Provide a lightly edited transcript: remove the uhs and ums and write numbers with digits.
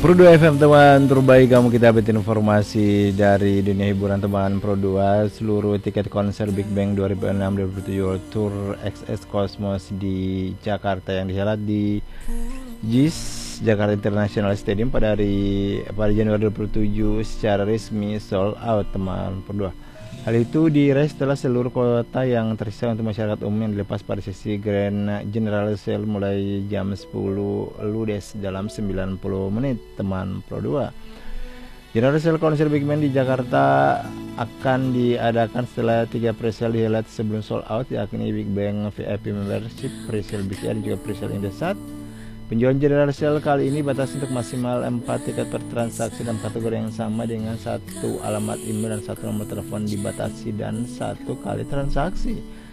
Pro2 FM teman terbaik, kamu kita update informasi dari dunia hiburan teman. Pro2 seluruh tiket konser Big Bang 2006-2007 World Tour XS Cosmos di Jakarta yang dihelat di JIS Jakarta International Stadium pada Januari 27 secara resmi sold out teman Pro2. Hal itu diraih setelah seluruh kota yang tersisa untuk masyarakat umum yang dilepas pada sesi Grand General Sale mulai jam 10 ludes dalam 90 menit teman Pro2. General Sale konser Big Bang di Jakarta akan diadakan setelah 3 presale dihelat sebelum sold out, yakni Big Bang VIP Membership, presale BCA dan juga presale Indosat. Penjualan General Sale kali ini batas untuk maksimal 4 tiket per transaksi dalam kategori yang sama dengan 1 alamat email dan 1 nomor telepon dibatasi dan 1 kali transaksi.